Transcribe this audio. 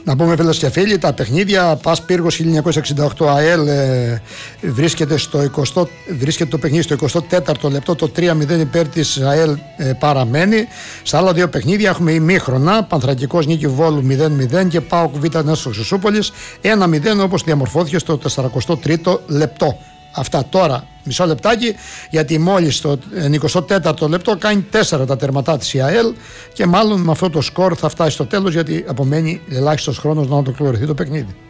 Να πούμε, φίλες και φίλοι, τα παιχνίδια. ΠΑΣ Πύργος 1968 ΑΕΛ βρίσκεται το παιχνίδι στο 24ο λεπτό. Το 3-0 υπέρ της ΑΕΛ παραμένει. Στα άλλα δύο παιχνίδια έχουμε ημίχρονα. Πανθρακικός νίκη Βόλου 0-0 και ΠΑΟΚ Β Νέστος Χρυσούπολης 1-0, όπως διαμορφώθηκε στο 43ο λεπτό. Αυτά τώρα, μισό λεπτάκι, γιατί μόλις στο 24ο λεπτό κάνει 4 τα τερματά της η ΑΕΛ και μάλλον με αυτό το σκορ θα φτάσει στο τέλος, γιατί απομένει ελάχιστος χρόνος να ολοκληρωθεί το παιχνίδι.